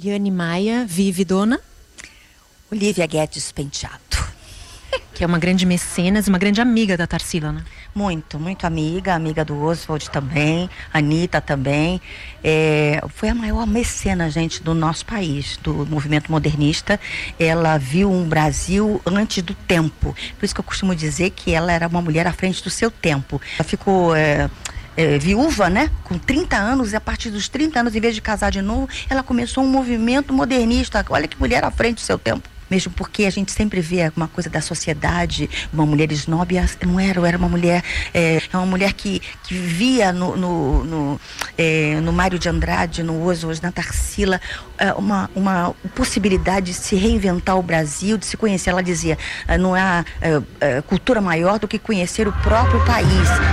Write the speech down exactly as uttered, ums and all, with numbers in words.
Yane Maia vive dona Olivia Guedes Penteado, que é uma grande mecenas, uma grande amiga da Tarsila, né? Muito, muito amiga, amiga do Oswald também, Anitta também. É, foi a maior mecena, gente, do nosso país, do movimento modernista. Ela viu um Brasil antes do tempo. Por isso que eu costumo dizer que ela era uma mulher à frente do seu tempo. Ela ficou é, é, viúva, né? Com trinta anos, e a partir dos trinta anos, em vez de casar de novo, ela começou um movimento modernista. Olha que mulher à frente do seu tempo. Mesmo porque a gente sempre vê uma coisa da sociedade, uma mulher snob, não era, era uma mulher, é, uma mulher que, que via no, no, no, é, no Mário de Andrade, no Oswald, na Tarsila, é, uma, uma possibilidade de se reinventar o Brasil, de se conhecer. Ela dizia, não há é, é, cultura maior do que conhecer o próprio país.